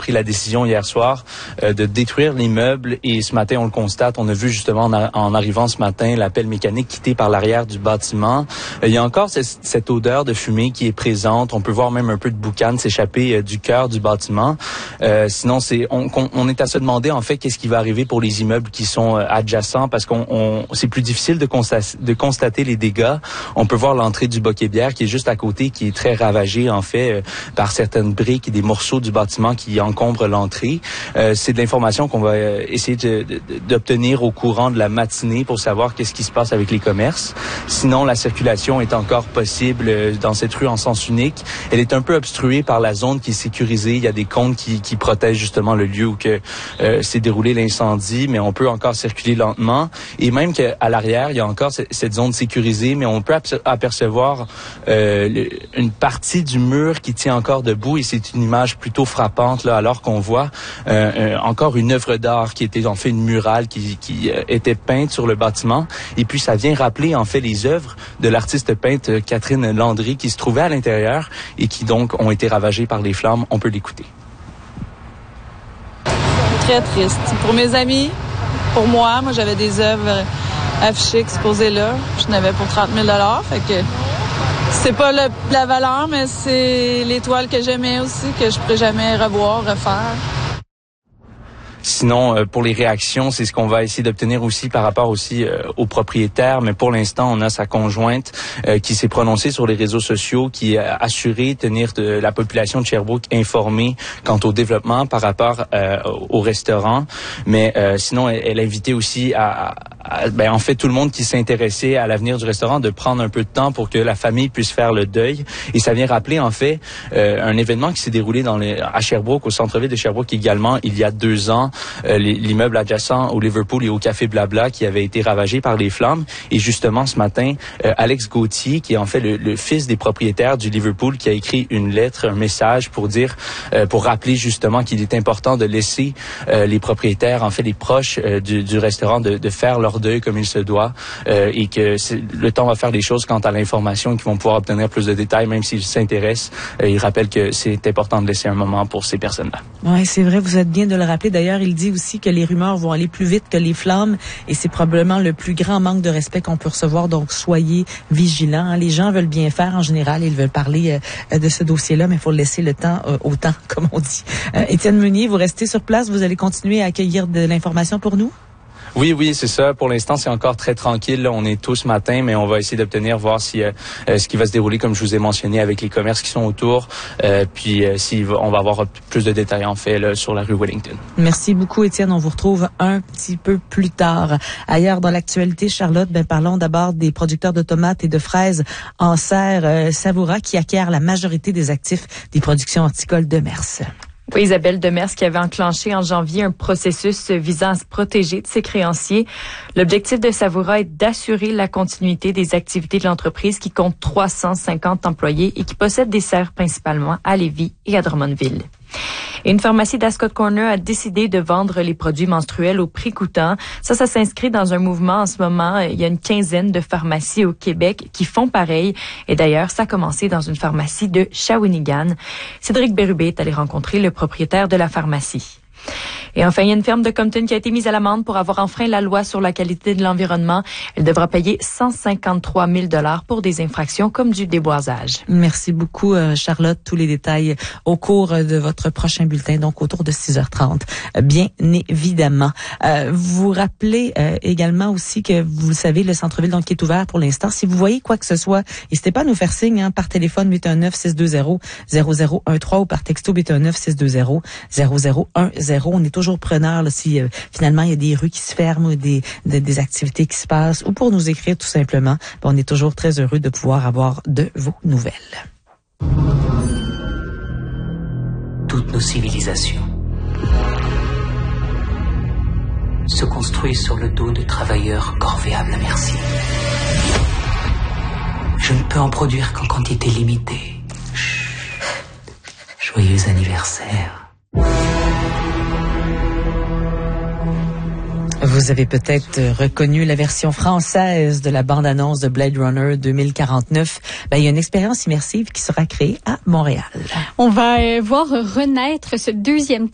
pris la décision hier soir de détruire l'immeuble et ce matin, on le constate, on a vu justement en arrivant ce matin la pelle mécanique quitter par l'arrière du bâtiment. Il y a encore cette odeur de fumée qui est présente. On peut voir même un peu de boucan s'échapper du cœur du bâtiment. Sinon, on est à se demander en fait qu'est-ce qui va arriver pour les immeubles qui sont adjacents parce c'est plus difficile de constater les dégâts. On peut voir l'entrée du Boquet-Bière qui est juste à côté, qui est très ravagée en fait par certaines briques et des morceaux du bâtiment qui encombrent l'entrée. C'est de l'information qu'on va essayer d'obtenir au courant de la matinée pour savoir qu'est-ce qui se passe avec les commerces. Sinon, la circulation est encore possible dans cette rue en sens unique. Elle est un peu obstruée par la zone qui est sécurisée. Il y a des comptes qui protègent justement le lieu où s'est déroulé l'incendie, mais on peut encore circuler lentement. Et même qu'à l'arrière, il y a encore cette zone sécurisée, mais on peut apercevoir une partie du mur qui tient encore debout et c'est une image plutôt frappante là, alors qu'on voit encore une œuvre d'art qui était en fait une murale qui était peinte sur le bâtiment. Et puis ça vient rappeler en fait les œuvres de l'artiste peinte Catherine Landry qui se trouvait à l'intérieur et qui donc ont été ravagées par les flammes. On peut l'écouter. Très triste. Pour mes amis, pour moi j'avais des œuvres affichées, exposées là. Je n'avais pour 30 000 $. Fait que c'est pas la valeur, mais c'est l'étoile que j'aimais aussi, que je pourrais jamais revoir, refaire. Sinon, pour les réactions, c'est ce qu'on va essayer d'obtenir aussi par rapport aussi au propriétaire. Mais pour l'instant, on a sa conjointe qui s'est prononcée sur les réseaux sociaux, qui a assuré tenir la population de Sherbrooke informée quant au développement par rapport au restaurant. Mais sinon, elle a invité aussi en fait tout le monde qui s'intéressait à l'avenir du restaurant de prendre un peu de temps pour que la famille puisse faire le deuil. Et ça vient rappeler en fait un événement qui s'est déroulé à Sherbrooke, au centre-ville de Sherbrooke également, il y a 2 ans. L'immeuble adjacent au Liverpool et au Café Blabla qui avait été ravagé par les flammes. Et justement, ce matin, Alex Gauthier, qui est en fait le fils des propriétaires du Liverpool, qui a écrit une lettre, un message pour rappeler justement qu'il est important de laisser les propriétaires, en fait les proches du restaurant, de faire leur deuil comme il se doit et que le temps va faire les choses quant à l'information et qu'ils vont pouvoir obtenir plus de détails, même s'ils s'intéressent. Il rappelle que c'est important de laisser un moment pour ces personnes-là. Oui, c'est vrai, vous êtes bien de le rappeler. D'ailleurs, il dit aussi que les rumeurs vont aller plus vite que les flammes et c'est probablement le plus grand manque de respect qu'on peut recevoir. Donc, soyez vigilants. Les gens veulent bien faire en général. Ils veulent parler de ce dossier-là, mais il faut laisser le temps au temps, comme on dit. Étienne Meunier, vous restez sur place. Vous allez continuer à accueillir de l'information pour nous? Oui, c'est ça. Pour l'instant, c'est encore très tranquille. Là, on est tôt ce matin, mais on va essayer d'obtenir, voir si ce qui va se dérouler, comme je vous ai mentionné, avec les commerces qui sont autour. Puis, on va avoir plus de détails, en fait, là, sur la rue Wellington. Merci beaucoup, Étienne. On vous retrouve un petit peu plus tard. Ailleurs, dans l'actualité, Charlotte, parlons d'abord des producteurs de tomates et de fraises en serre Savoura qui acquièrent la majorité des actifs des productions horticoles de Demers. Oui, Isabelle Demers qui avait enclenché en janvier un processus visant à se protéger de ses créanciers. L'objectif de Savoura est d'assurer la continuité des activités de l'entreprise qui compte 350 employés et qui possède des serres principalement à Lévis et à Drummondville. Et une pharmacie d'Ascot Corner a décidé de vendre les produits menstruels au prix coûtant. Ça s'inscrit dans un mouvement en ce moment. Il y a une quinzaine de pharmacies au Québec qui font pareil. Et d'ailleurs, ça a commencé dans une pharmacie de Shawinigan. Cédric Bérubé est allé rencontrer le propriétaire de la pharmacie. Et enfin, il y a une ferme de Compton qui a été mise à l'amende pour avoir enfreint la loi sur la qualité de l'environnement. Elle devra payer 153 000 $ pour des infractions comme du déboisage. Merci beaucoup, Charlotte. Tous les détails au cours de votre prochain bulletin, donc autour de 6h30, bien évidemment. Vous rappelez également aussi que, vous le savez, le centre-ville donc qui est ouvert pour l'instant. Si vous voyez quoi que ce soit, n'hésitez pas à nous faire signe par téléphone 819-620-0013 ou par texto 819-620-0010. On est toujours preneur là, si finalement il y a des rues qui se ferment ou des activités qui se passent ou pour nous écrire tout simplement. On est toujours très heureux de pouvoir avoir de vos nouvelles. Toutes nos civilisations se construisent sur le dos de travailleurs corvéables à merci. Je ne peux en produire qu'en quantité limitée. Chut. Joyeux anniversaire. Vous avez peut-être reconnu la version française de la bande-annonce de Blade Runner 2049. Il y a une expérience immersive qui sera créée à Montréal. On va voir renaître ce deuxième